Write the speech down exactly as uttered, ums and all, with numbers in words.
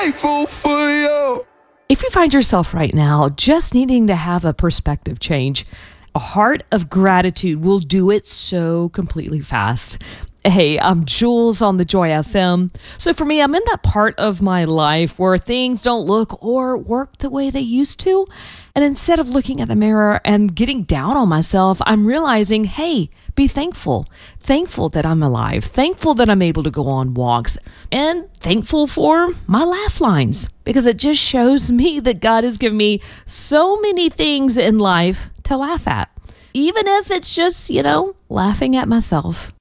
Grateful for you. If you find yourself right now just needing to have a perspective change, a heart of gratitude will do it so completely fast. Hey, I'm Jules on the Joy F M. So for me, I'm in that part of my life where things don't look or work the way they used to. And instead of looking at the mirror and getting down on myself, I'm realizing, hey, be thankful. Thankful that I'm alive. Thankful that I'm able to go on walks. And thankful for my laugh lines. Because it just shows me that God has given me so many things in life to laugh at. Even if it's just, you know, laughing at myself.